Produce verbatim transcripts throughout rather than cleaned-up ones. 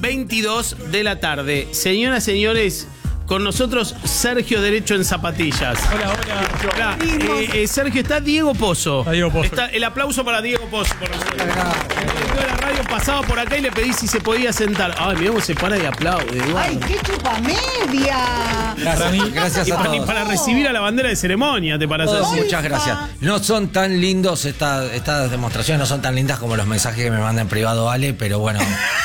veintidós de la tarde. Señoras, señores, con nosotros Sergio Derecho en Zapatillas. Hola, hola. Hola. Eh, eh, Sergio, está Diego Pozo. A Diego Pozo. Está el aplauso para Diego Pozo. Por nosotros. El director de la radio pasaba por acá y le pedí si se podía sentar. Ay, mirá cómo se para y aplaude. ¡Ay, qué chupamedia! Gracias, gracias Y a para, todos. y para recibir a la bandera de ceremonia, te paras Todos, así. muchas gracias. No son tan lindos, esta- estas demostraciones no son tan lindas como los mensajes que me manda en privado Ale, pero bueno.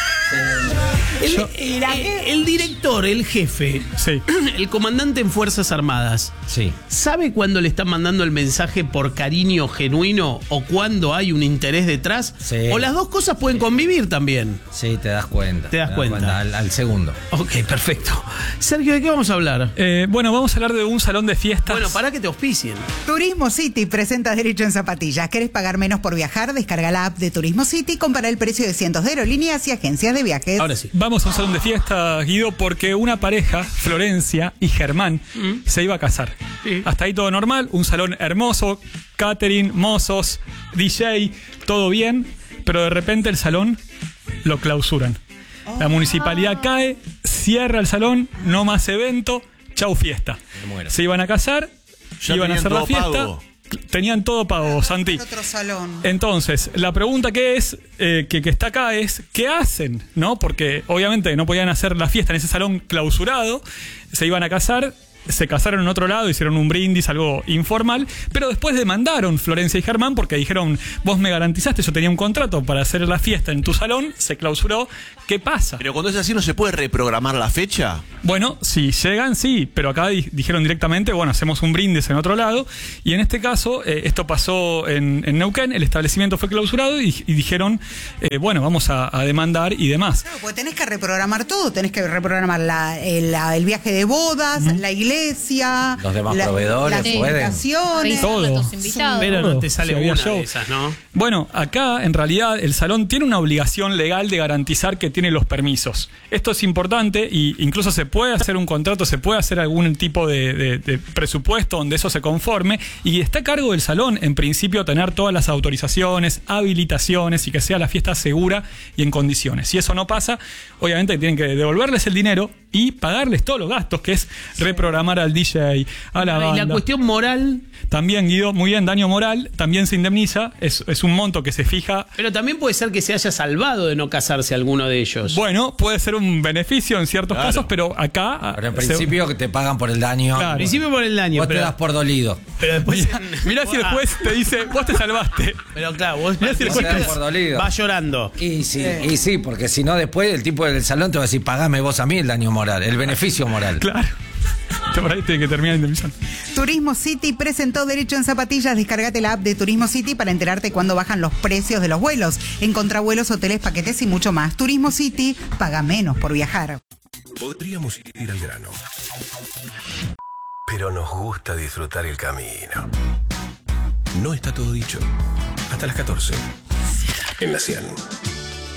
El, Yo- eh, eh, el director, el jefe, Sí. el comandante en Fuerzas Armadas, Sí. ¿sabe cuándo le están mandando el mensaje por cariño genuino o cuando hay un interés detrás? Sí. O las dos cosas pueden convivir también. Sí, te das cuenta. Te das cuenta. al, al segundo. Ok, perfecto. Sergio, ¿de qué vamos a hablar? Eh, bueno, vamos a hablar de un salón de fiestas. Bueno, para que te auspicien. Turismo City presenta Derecho en Zapatillas. ¿Querés pagar menos por viajar? Descarga la app de Turismo City y compara el precio de cientos de aerolíneas y agencias de viajes. Ahora sí. Vamos a un salón de fiestas, Guido, porque una pareja, Florencia y Germán, se iba a casar. Sí. Hasta ahí todo normal, un salón hermoso, catering, mozos, D J, todo bien, pero de repente el salón lo clausuran. La municipalidad cae, cierra el salón, no más evento, chau fiesta. Me muero. Se iban a casar, Ya iban a tenían hacer la todo fiesta, pago. tenían todo pago, Santi. Otro salón. Entonces, la pregunta que es, eh, que, que está acá es, ¿qué hacen? ¿No? Porque obviamente no podían hacer la fiesta en ese salón clausurado, se iban a casar, se casaron en otro lado, hicieron un brindis, algo informal, pero después demandaron Florencia y Germán porque dijeron, vos me garantizaste, yo tenía un contrato para hacer la fiesta en tu salón, se clausuró, ¿qué pasa? Pero cuando es así, ¿no se puede reprogramar la fecha? Bueno, si llegan, sí, pero acá di- dijeron directamente, bueno, hacemos un brindis en otro lado, y en este caso, eh, esto pasó en, en Neuquén, el establecimiento fue clausurado y, y dijeron, eh, bueno, vamos a, a demandar y demás. Claro, pues tenés que reprogramar todo. Tenés que reprogramar la- el, la- el viaje de bodas, la iglesia, Los demás la- proveedores las pueden. invitaciones. Todo. Todo. Tus invitados. Pero no te sale Si había una show. de esas, ¿no? Bueno, acá en realidad el salón tiene una obligación legal de garantizar que tiene los permisos. Esto es importante y incluso se puede hacer un contrato, se puede hacer algún tipo de, de- de presupuesto donde eso se conforme y está a cargo del salón en principio tener todas las autorizaciones, habilitaciones y que sea la fiesta segura y en condiciones. Si eso no pasa, obviamente tienen que devolverles el dinero y pagarles todos los gastos, que es reprogramar al D J, a la Y banda. la cuestión moral, También, Guido, muy bien, daño moral, también se indemniza, es, es un monto que se fija. pero también puede ser que se haya salvado de no casarse alguno de ellos. Bueno, puede ser un beneficio en ciertos Claro. casos, pero acá... Pero en se- principio que te pagan por el daño. Claro. Al principio por el daño, Vos te pero, das por dolido. pero después... Mirá si el juez te dice, vos te salvaste. Pero claro, vos Mirá si el Vos juez te das te- por dolido. vas llorando. Y sí, y sí, porque si no después el tipo del salón te va a decir, pagame vos a mí el daño moral, el beneficio moral. Claro. Por ahí tiene que terminar la indemnización. Turismo City presentó Derecho en Zapatillas. Descargate la app de Turismo City para enterarte cuándo bajan los precios de los vuelos. Encontrá vuelos, hoteles, paquetes y mucho más. Turismo City, paga menos por viajar. Podríamos ir al grano, pero nos gusta disfrutar el camino. No está todo dicho. Hasta las catorce. En la cien.